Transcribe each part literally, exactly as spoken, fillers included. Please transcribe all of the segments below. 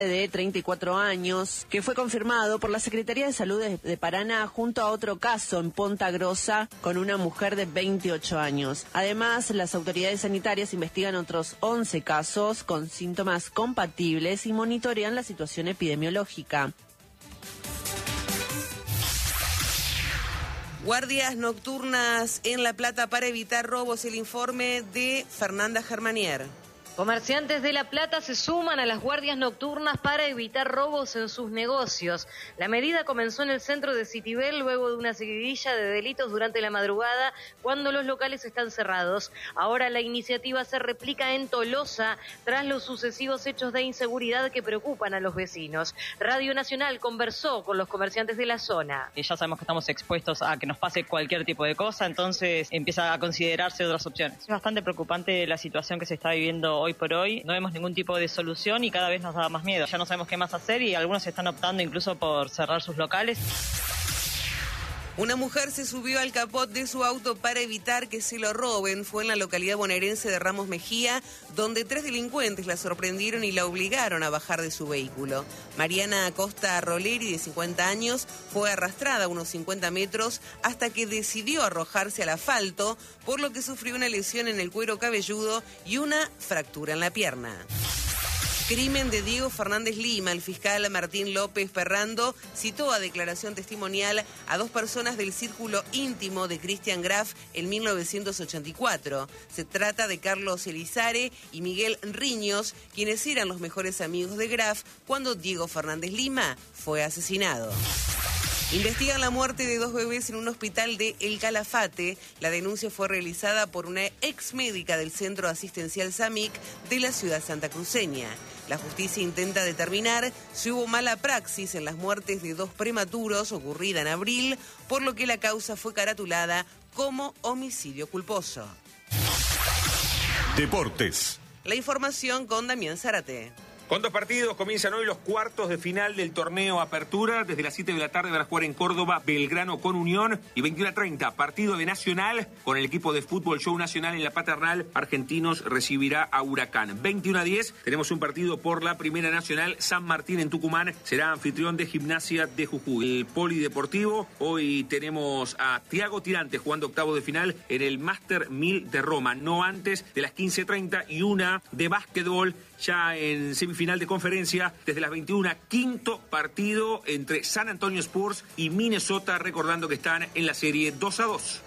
de treinta y cuatro años, que fue confirmado por la Secretaría de Salud de, de Paraná junto a otro caso en Ponta Grossa con una mujer de veintiocho años. Además, las autoridades sanitarias investigan otros once casos con síntomas compatibles y monitorean la situación epidemiológica. Guardias nocturnas en La Plata para evitar robos. El informe de Fernanda Germanier. Comerciantes de La Plata se suman a las guardias nocturnas para evitar robos en sus negocios. La medida comenzó en el centro de Citibel luego de una seguidilla de delitos durante la madrugada cuando los locales están cerrados. Ahora la iniciativa se replica en Tolosa tras los sucesivos hechos de inseguridad que preocupan a los vecinos. Radio Nacional conversó con los comerciantes de la zona. Ya sabemos que estamos expuestos a que nos pase cualquier tipo de cosa, entonces empieza a considerarse otras opciones. Es bastante preocupante la situación que se está viviendo hoy por hoy. No vemos ningún tipo de solución y cada vez nos da más miedo. Ya no sabemos qué más hacer y algunos están optando incluso por cerrar sus locales. Una mujer se subió al capot de su auto para evitar que se lo roben. Fue en la localidad bonaerense de Ramos Mejía, donde tres delincuentes la sorprendieron y la obligaron a bajar de su vehículo. Mariana Acosta Roleri, de cincuenta años, fue arrastrada unos cincuenta metros hasta que decidió arrojarse al asfalto, por lo que sufrió una lesión en el cuero cabelludo y una fractura en la pierna. Crimen de Diego Fernández Lima. El fiscal Martín López Ferrando citó a declaración testimonial a dos personas del círculo íntimo de Christian Graf en mil novecientos ochenta y cuatro. Se trata de Carlos Elizare y Miguel Riños, quienes eran los mejores amigos de Graf cuando Diego Fernández Lima fue asesinado. Investigan la muerte de dos bebés en un hospital de El Calafate. La denuncia fue realizada por una ex médica del Centro Asistencial SAMIC de la ciudad santacruceña. La justicia intenta determinar si hubo mala praxis en las muertes de dos prematuros ocurrida en abril, por lo que la causa fue caratulada como homicidio culposo. Deportes. La información con Damián Zárate. Con dos partidos comienzan hoy los cuartos de final del torneo Apertura. Desde las siete de la tarde van a jugar en Córdoba Belgrano con Unión y veintiuno a treinta partido de Nacional con el equipo de Fútbol Show Nacional en la Paternal. Argentinos recibirá a Huracán. veintiuno a diez tenemos un partido por la Primera Nacional. San Martín en Tucumán será anfitrión de Gimnasia de Jujuy. El Polideportivo, hoy tenemos a Thiago Tirante jugando octavo de final en el Master mil de Roma. No antes de las quince treinta y una de básquetbol ya en semifinal de conferencia desde las veintiuna, quinto partido entre San Antonio Spurs y Minnesota, recordando que están en la serie dos a dos.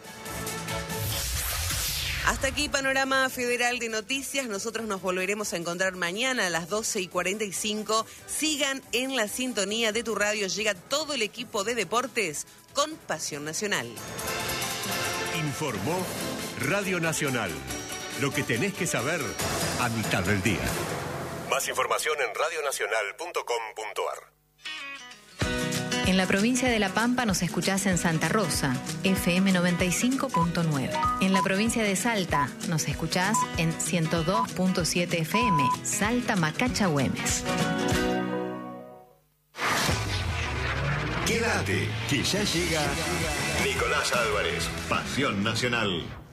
Hasta aquí Panorama Federal de Noticias. Nosotros nos volveremos a encontrar mañana a las doce y cuarenta y cinco. Sigan en la sintonía de tu radio. Llega todo el equipo de deportes con Pasión Nacional. Informó Radio Nacional. Lo que tenés que saber a mitad del día. Más información en radio nacional punto com punto a r. En la provincia de La Pampa nos escuchás en Santa Rosa, F M noventa y cinco punto nueve. En la provincia de Salta nos escuchás en ciento dos punto siete F M, Salta Macacha Güemes. Quédate, que ya llega Nicolás Álvarez, Pasión Nacional.